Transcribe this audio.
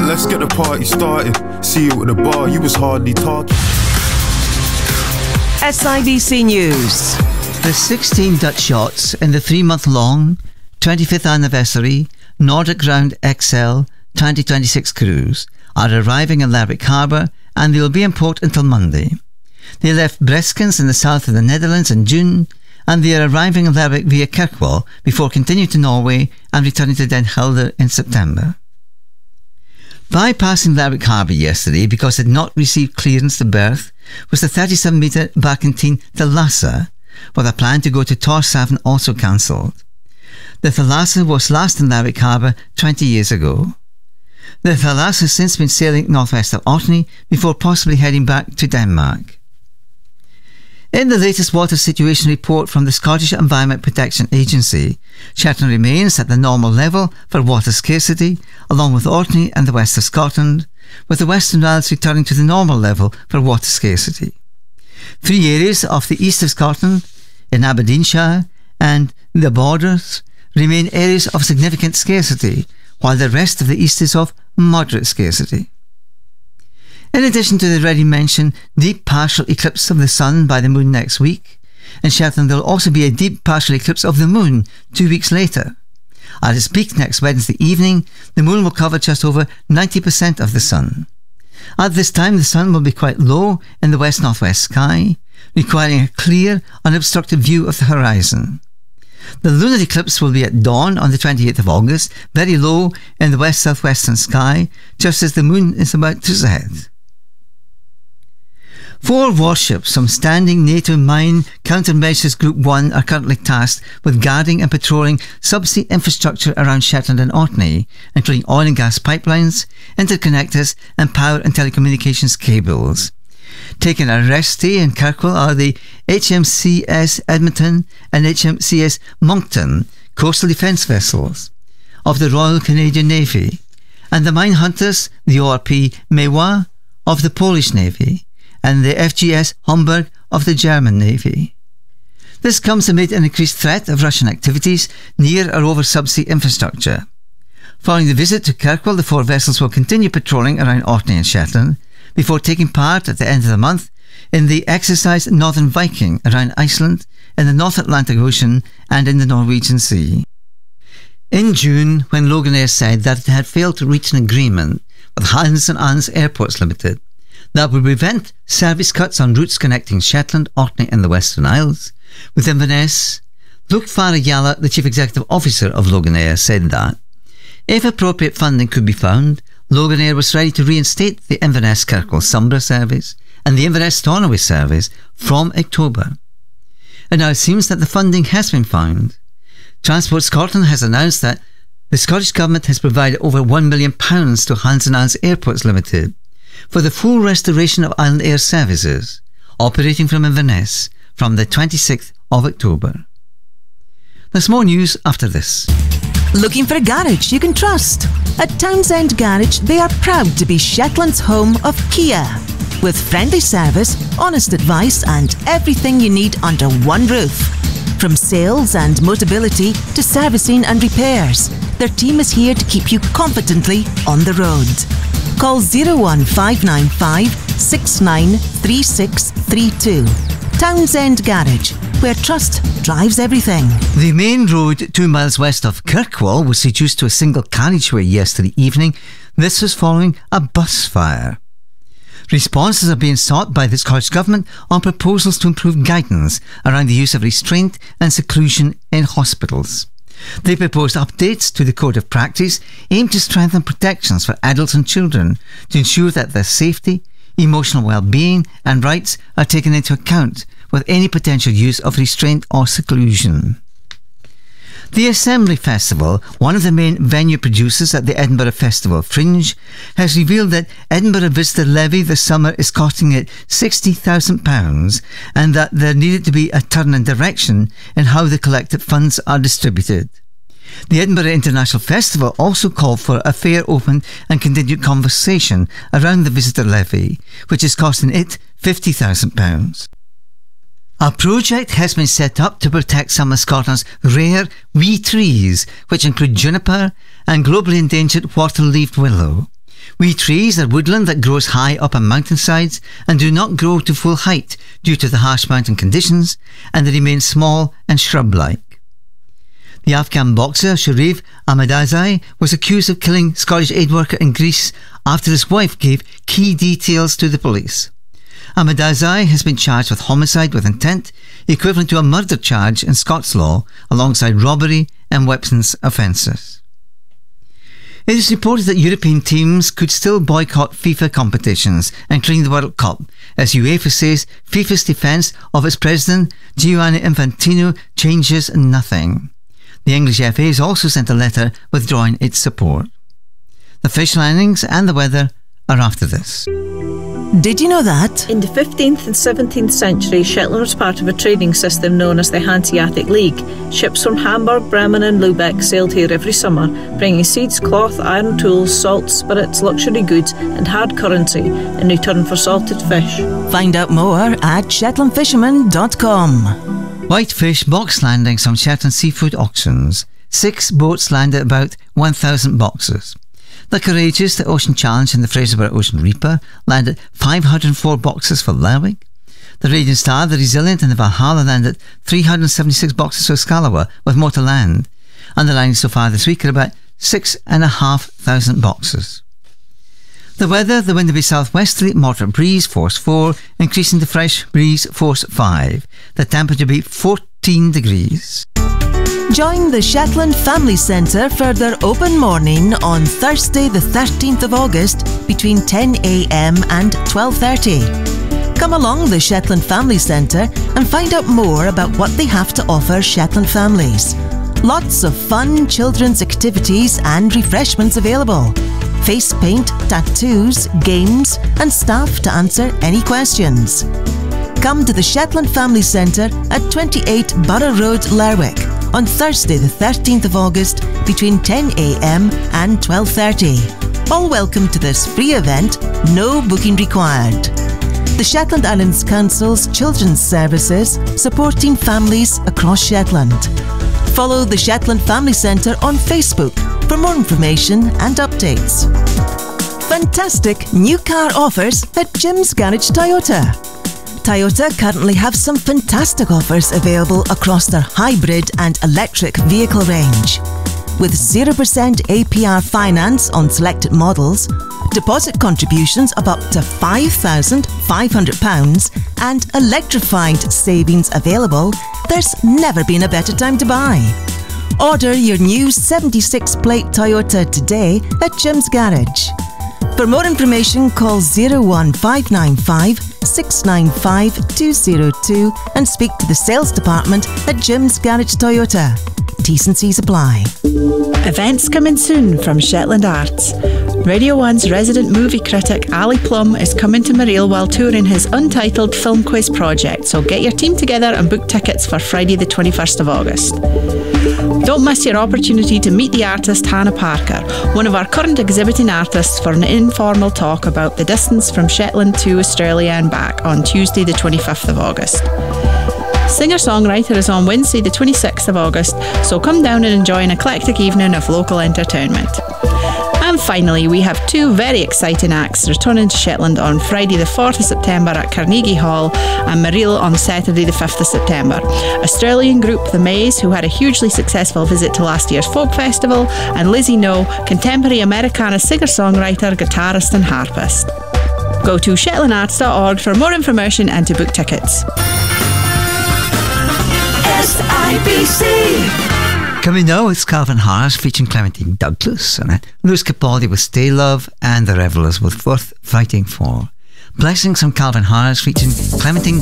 let's get the party started. See you at the bar, you was hardly talking. SIBC News. The 16 Dutch yachts in the 3-month-long 25th anniversary Nordic Round XL 2026 cruise are arriving in Lerwick Harbour, and they will be in port until Monday. They left Breskens in the south of the Netherlands in June, and they are arriving in Lerwick via Kirkwall before continuing to Norway and returning to Den Helder in September. Bypassing Lerwick Harbour yesterday because it had not received clearance to berth was the 37-metre barkentine Thalassa, with a plan to go to Tórshavn also cancelled. The Thalassa was last in Lerwick Harbour 20 years ago. The Thalassa has since been sailing northwest of Orkney before possibly heading back to Denmark. In the latest water situation report from the Scottish Environment Protection Agency, Shetland remains at the normal level for water scarcity, along with Orkney and the west of Scotland, with the Western Isles returning to the normal level for water scarcity. 3 areas off the east of Scotland, in Aberdeenshire and the Borders, remain areas of significant scarcity, while the rest of the east is of moderate scarcity. In addition to the already mentioned deep partial eclipse of the sun by the moon next week, in Shetland there will also be a deep partial eclipse of the moon 2 weeks later. At its peak next Wednesday evening, the moon will cover just over 90% of the sun. At this time, the sun will be quite low in the west-northwest sky, requiring a clear, unobstructed view of the horizon. The lunar eclipse will be at dawn on the 28th of August, very low in the west-southwestern sky, just as the moon is about to set. 4 warships from Standing NATO Mine Countermeasures Group 1 are currently tasked with guarding and patrolling subsea infrastructure around Shetland and Orkney, including oil and gas pipelines, interconnectors and power and telecommunications cables. Taking a rest stay in Kirkwall are the HMCS Edmonton and HMCS Moncton coastal defence vessels of the Royal Canadian Navy, and the mine hunters, the ORP Mewa of the Polish Navy, and the FGS Homburg of the German Navy. This comes amid an increased threat of Russian activities near or over subsea infrastructure. Following the visit to Kirkwall, the 4 vessels will continue patrolling around Orkney and Shetland before taking part at the end of the month in the exercise Northern Viking around Iceland, in the North Atlantic Ocean and in the Norwegian Sea. In June, when Loganair said that it had failed to reach an agreement with Hans and Ans Airports Limited that would prevent service cuts on routes connecting Shetland, Orkney and the Western Isles with Inverness, Luke Farajala, the Chief Executive Officer of Loganair, said that if appropriate funding could be found, Loganair was ready to reinstate the Inverness Kirkwall Sombra service and the Inverness Stornoway service from October. And now it seems that the funding has been found. Transport Scotland has announced that the Scottish Government has provided over £1 million to Hans and Ans Airports Limited for the full restoration of Island Air services operating from Inverness from the 26th of October. There's more news after this. Looking for a garage you can trust? At Townsend Garage, they are proud to be Shetland's home of Kia. With friendly service, honest advice and everything you need under one roof. From sales and Motability to servicing and repairs, their team is here to keep you confidently on the road. Call 01595 693632. Townsend Garage, where trust drives everything. The main road 2 miles west of Kirkwall was reduced to a single carriageway yesterday evening. This was following a bus fire. Responses are being sought by the Scottish Government on proposals to improve guidance around the use of restraint and seclusion in hospitals. They proposed updates to the Code of Practice aimed to strengthen protections for adults and children to ensure that their safety, emotional well-being and rights are taken into account with any potential use of restraint or seclusion. The Assembly Festival, one of the main venue producers at the Edinburgh Festival Fringe, has revealed that Edinburgh Visitor Levy this summer is costing it £60,000 and that there needed to be a turn in direction in how the collected funds are distributed. The Edinburgh International Festival also called for a fair, open and continued conversation around the visitor levy, which is costing it £50,000. A project has been set up to protect some of Scotland's rare wee trees, which include juniper and globally endangered water-leaved willow. Wee trees are woodland that grows high up on mountainsides and do not grow to full height due to the harsh mountain conditions, and they remain small and shrub-like. The Afghan boxer Sharif Ahmadzai was accused of killing Scottish aid worker in Greece after his wife gave key details to the police. Ahmadzai has been charged with homicide with intent, equivalent to a murder charge in Scots law, alongside robbery and weapons offences. It is reported that European teams could still boycott FIFA competitions, including the World Cup, as UEFA says FIFA's defence of its president, Gianni Infantino, changes nothing. The English FA has also sent a letter withdrawing its support. The fish landings and the weather are after this. Did you know that? In the 15th and 17th century, Shetland was part of a trading system known as the Hanseatic League. Ships from Hamburg, Bremen and Lubeck sailed here every summer, bringing seeds, cloth, iron tools, salt, spirits, luxury goods and hard currency in return for salted fish. Find out more at shetlandfisherman.com. Whitefish box landings on Shetland seafood auctions. 6 boats landed about 1,000 boxes. The Courageous, the Ocean Challenge and the Fraserburgh Ocean Reaper landed 504 boxes for Lerwick. The Radiant Star, the Resilient and the Valhalla landed 376 boxes for Scalawa, with more to land. And the landings so far this week are about 6,500 boxes. The weather, the wind will be southwesterly, moderate breeze, force 4, increasing to fresh breeze, force 5. The temperature will be 14 degrees. Join the Shetland Family Centre for their open morning on Thursday the 13th of August between 10 a.m. and 12:30. Come along the Shetland Family Centre and find out more about what they have to offer Shetland families. Lots of fun children's activities and refreshments available. Face paint, tattoos, games and staff to answer any questions. Come to the Shetland Family Centre at 28 Borough Road, Lerwick on Thursday the 13th of August between 10 a.m. and 12:30. All welcome to this free event, no booking required. The Shetland Islands Council's Children's Services, supporting families across Shetland. Follow the Shetland Family Centre on Facebook for more information and updates. Fantastic new car offers at Jim's Garage Toyota. Toyota currently have some fantastic offers available across their hybrid and electric vehicle range. With 0% APR finance on selected models, deposit contributions of up to £5,500 and electrified savings available, there's never been a better time to buy. Order your new 76-plate Toyota today at Jim's Garage. For more information, call 01595 695 202 and speak to the sales department at Jim's Garage Toyota. T&Cs apply. Events coming soon from Shetland Arts. Radio 1's resident movie critic Ali Plum is coming to Mareel while touring his untitled film quiz project, so get your team together and book tickets for Friday the 21st of August. Don't miss your opportunity to meet the artist Hannah Parker, one of our current exhibiting artists, for an informal talk about the distance from Shetland to Australia and back on Tuesday the 25th of August. Singer-songwriter is on Wednesday the 26th of August, so come down and enjoy an eclectic evening of local entertainment. And finally, we have 2 very exciting acts returning to Shetland on Friday the 4th of September at Carnegie Hall and Mareel on Saturday the 5th of September. Australian group The Maze, who had a hugely successful visit to last year's folk festival, and Lizzie No, contemporary Americana singer-songwriter, guitarist and harpist. Go to shetlandarts.org for more information and to book tickets. SIBC. Coming now, it's Calvin Harris featuring Clementine Douglas and Lewis Capaldi with Stay Love and The Revellers with Worth Fighting For. Blessings from Calvin Harris featuring Clementine